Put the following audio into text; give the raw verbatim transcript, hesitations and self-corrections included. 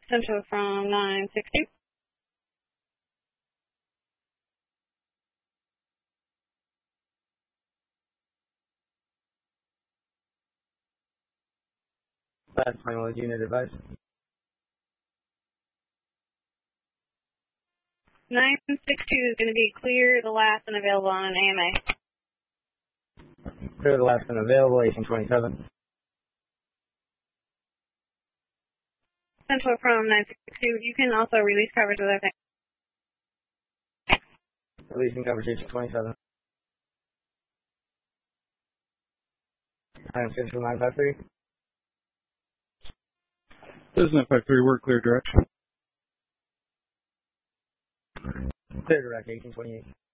Central from nine six two. Last final unit advice. nine six two is going to be clear, the last and available on an A M A. Clear the last and available, eighteen twenty-seven. Central from nine six two. You can also release coverage with our thing. Releasing coverage, eighteen twenty-seven. I am Central nine five three. This is nine five three, we're clear direct. Clear direct, eighteen twenty-eight.